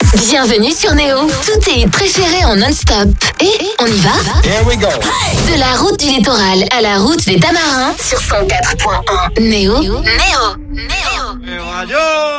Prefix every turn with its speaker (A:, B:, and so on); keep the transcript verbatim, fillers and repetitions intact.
A: Bienvenue sur Néo. Tous tes hits préférés en non-stop. Et on y va?
B: Here we go.
A: De la route du littoral à la route des Tamarins sur cent quatre point un. Néo. Néo. Néo.
B: Radio.